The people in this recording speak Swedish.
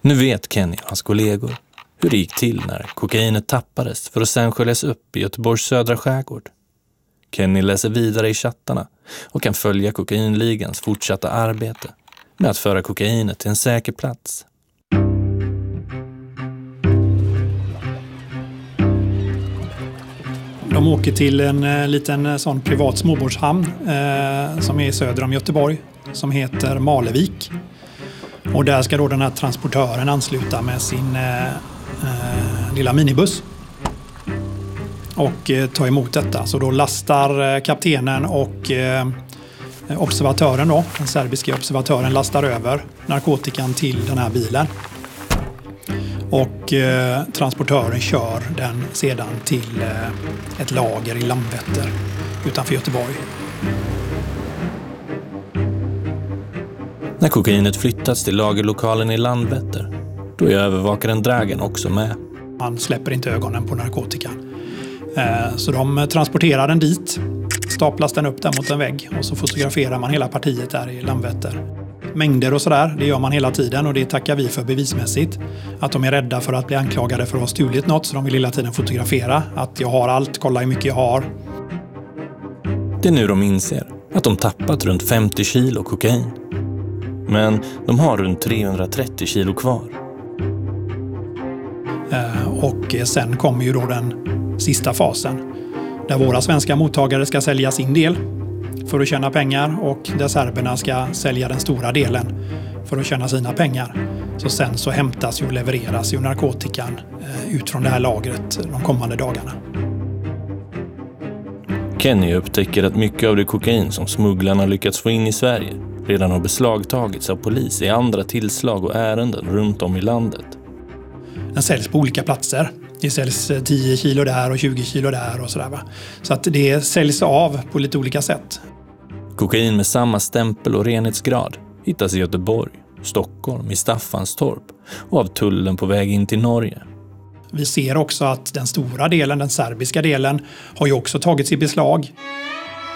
Nu vet Kenny och hans kollegor hur det gick till när kokainet tappades för att sedan sköljas upp i Göteborgs södra skärgård. Kenny läser vidare i chattarna och kan följa kokainligans fortsatta arbete med att föra kokainet till en säker plats. De åker till en liten sån privat småbåtshamn som är söder om Göteborg som heter Malevik. Och där ska då den här transportören ansluta med sin lilla minibuss och ta emot detta. Så då lastar kaptenen och observatören då, den serbiska observatören, lastar över narkotikan till den här bilen. Och transportören kör den sedan till ett lager i Landvetter utanför Göteborg. När kokainet flyttats till lagerlokalen i Landvetter, då är övervakaren Dragan också med. Han släpper inte ögonen på narkotikan. Så de transporterar den dit, staplas den upp där mot en vägg och så fotograferar man hela partiet där i Landvetter. Mängder och sådär, det gör man hela tiden och det tackar vi för bevismässigt. Att de är rädda för att bli anklagade för att ha stulit något, så de vill hela tiden fotografera. Att jag har allt, kolla hur mycket jag har. Det är nu de inser att de tappat runt 50 kilo kokain. Men de har runt 330 kilo kvar. Och sen kommer ju då den sista fasen. Där våra svenska mottagare ska sälja sin del för att tjäna pengar och där serberna ska sälja den stora delen för att tjäna sina pengar. Så sen så hämtas och levereras ju narkotikan ut från det här lagret de kommande dagarna. Kenny upptäcker att mycket av det kokain som smugglarna lyckats få in i Sverige redan har beslagtagits av polis i andra tillslag och ärenden runt om i landet. Den säljs på olika platser. Det säljs 10 kilo där och 20 kilo där och sådär va. Så att det säljs av på lite olika sätt. Kokain med samma stämpel och renhetsgrad hittas i Göteborg, Stockholm, i Staffanstorp och av tullen på väg in till Norge. Vi ser också att den stora delen, den serbiska delen, har ju också tagits i beslag.